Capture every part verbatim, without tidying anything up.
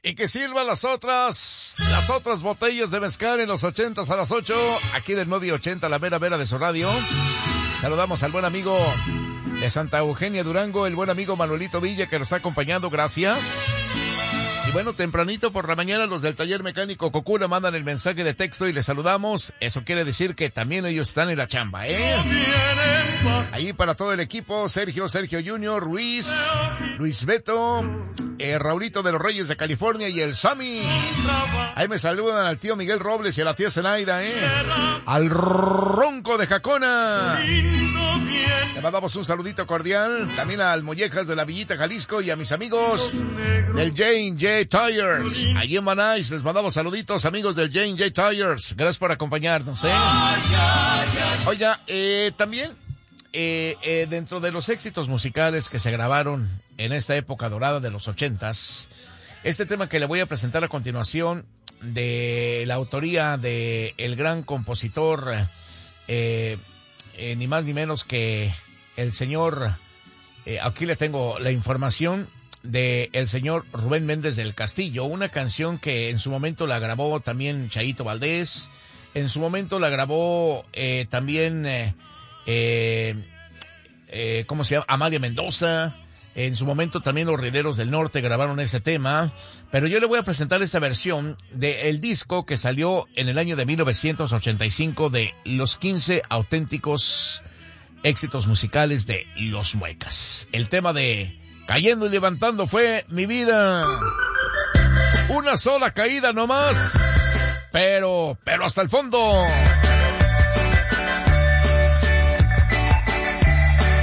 Y que sirvan las otras, las otras botellas de mezcal en los ochentas a las ocho, aquí del nueve ochenta, la mera vera de su radio. Saludamos al buen amigo de Santa Eugenia Durango, el buen amigo Manuelito Villa, que nos está acompañando, gracias. Y bueno, tempranito por la mañana los del taller mecánico Cocula mandan el mensaje de texto y les saludamos. Eso quiere decir que también ellos están en la chamba, ¿eh? Ahí para todo el equipo, Sergio, Sergio Junior, Luis, Luis Beto, eh, Raulito de los Reyes de California y el Sammy. Ahí me saludan al tío Miguel Robles y a la tía Zenaida, ¿eh? Al Ronco de Jacona. Le mandamos un saludito cordial. También al Mollejas de la Villita, Jalisco, y a mis amigos del J and J Tires. Allí en Banais les mandamos saluditos, amigos del J and J Tires. Gracias por acompañarnos, ¿eh? Oiga, eh, también, eh, eh, dentro de los éxitos musicales que se grabaron en esta época dorada de los ochentas, este tema que le voy a presentar a continuación, de la autoría de el gran compositor, eh, eh, ni más ni menos que el señor, eh, aquí le tengo la información, de el señor Rubén Méndez del Castillo, una canción que en su momento la grabó también Chayito Valdés, en su momento la grabó eh, también, eh, eh, eh, ¿cómo se llama? Amalia Mendoza. En su momento también los Rieleros del Norte grabaron ese tema, pero yo le voy a presentar esta versión del disco que salió en el año de mil novecientos ochenta y cinco de los quince auténticos éxitos musicales de Los Muecas. El tema de Cayendo y Levantando fue Mi Vida. Una sola caída nomás, pero, pero hasta el fondo.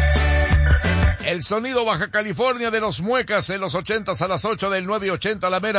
El sonido Baja California de Los Muecas en los ochentas a las ocho del nueve ochenta, la mera